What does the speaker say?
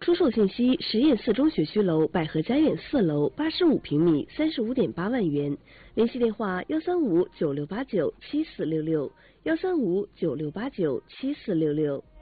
出售信息：实验4中学区楼百合家苑4楼，85平米，35.8万元。联系电话：13596897466，13596897466。